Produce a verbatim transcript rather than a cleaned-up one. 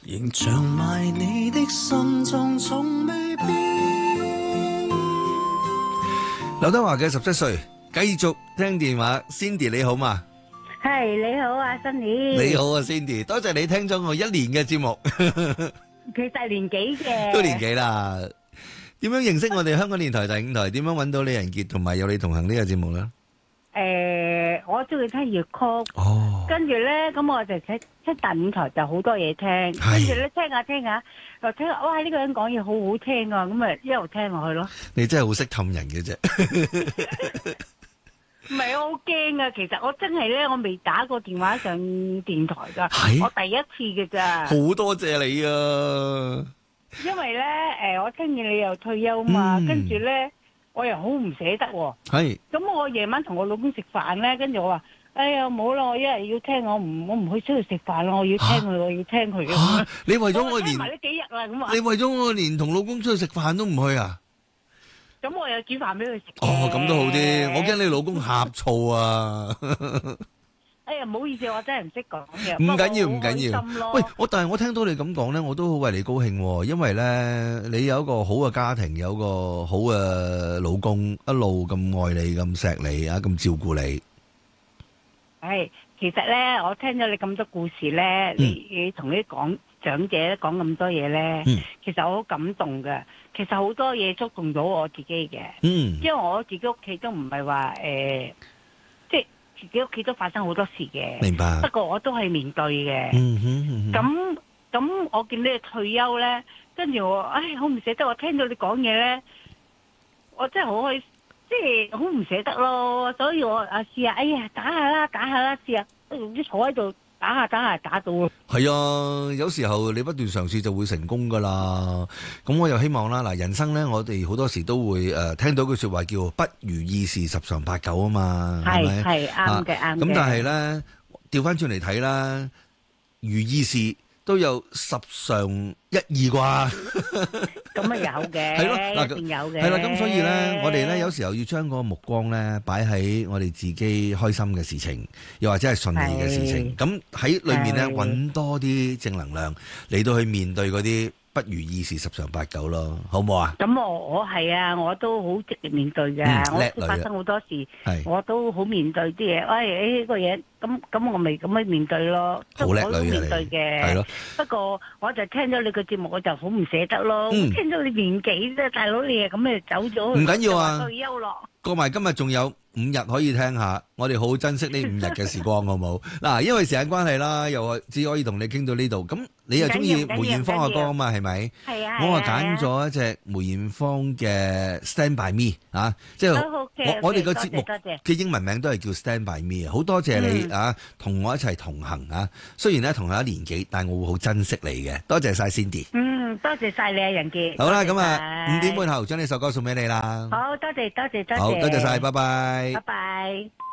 仍長埋你的心中，從未變。 劉德華嘅十七歲，繼續聽電話。Cindy 你好嘛？ 係你好啊，Sunny。 你好啊，Cindy，多謝你聽咗我一年嘅節目。 其實年幾嘅？ 都年幾啦。點樣認識我哋香港電台第五台？點樣揾到李仁傑同埋有你同行呢個節目咧？ 誒，我中意聽粵曲。 哦。 跟住咧，咁我就聽聽第五台就好多嘢聽。跟住咧，聽下聽下，又聽下，哇！呢個人講嘢好好聽啊，咁咪一路聽落去咯。 你真係好識氹人嘅啫。 唔係，我好驚啊！其實我真係咧，我未打過電話上電台噶， 係我第一次嘅咋。 好多謝你啊！ 因為咧，誒，我聽見你又退休嘛， 嗯跟住咧，我又好唔捨得喎。 係。 咁我夜晚同我老公食飯咧，跟住我話：哎呀，冇啦，我一日要聽，我唔我唔去出去食飯啦，我要聽佢，我要聽佢嚇！你為咗我連聽埋呢幾日啦，咁話。 你為咗我連同老公出去食飯都唔去啊？ 咁我又煮飯俾佢食。 哦，咁都好啲。我驚你老公呷醋啊！ 哎呀，唔好意思，我真係唔識講嘅。 唔緊要，唔緊要。喂，我但係我聽到你咁講咧，我都好為你高興喎，因為咧你有一個好嘅家庭，有一個好嘅老公，一路咁愛你、咁錫你啊，咁照顧你。 係，其實咧，我聽咗你咁多故事咧，你你同啲講長者講咁多嘢咧，其實我好感動嘅。其實好多嘢觸動到我自己嘅， 嗯， 因為我自己屋企都唔係話誒，即係自己屋企都發生好多事嘅。 明白。 不過我都係面對嘅。 嗯哼， 咁咁，我見你退休咧，跟住我，唉，好唔捨得。我聽到你講嘢咧，我真係好開，即係好唔捨得咯。所以我啊試下，哎呀，打下啦，打下啦，試下，啲坐喺度。打下打下打到啊！ 係啊，有時候你不斷嘗試就會成功噶啦。咁我又希望啦，嗱，人生咧，我哋好多時都會誒、呃、聽到句説話叫不如意事十常八九啊嘛，係咪？ 係啱嘅，啱嘅。 咁但係咧，調翻轉嚟睇啦，如意事都有十常一二啩。 咁啊有嘅， 係咯，嗱， 一定有嘅。 係啦，咁所以咧，我哋咧有時候要將個目光咧擺喺我哋自己開心嘅事情，又或者係順利嘅事情。咁喺裏面咧揾多啲正能量嚟到去面對嗰啲不如意事十常八九咯，好唔好啊？ 咁我我係啊，我都好積極面對嘅。 嗯、 我發生好多事， 係我都好面對啲嘢。喂，呢個嘢咁咁，我咪咁樣面對咯。 好叻女面對嘅，係咯。 不過我就聽咗你個節目，我就好唔捨得咯。 嗯、 聽咗你年紀啫，大佬你啊咁咪走咗， 唔緊要啊， 退休咯。 過埋今日仲有五日可以聽下，我哋好好珍惜呢五日嘅時光，好冇？嗱，因為時間關係啦，又只可以同你傾到呢度。咁你又中意梅艷芳嘅歌啊嘛，係咪？ 係啊。 我話揀咗一隻梅艷芳嘅《Stand By Me》啊，即係我我哋個節目嘅英文名都係叫《Stand By Me》啊。好多謝你啊，同我一齊同行啊。雖然咧同佢一年紀，但係我會好珍惜你嘅。多謝晒 Cindy。 嗯，多謝晒你啊，仁傑。 好啦，咁啊五點半後將呢首歌送俾你啦。 好多謝多謝多謝。 好，多謝晒，拜拜。 拜拜。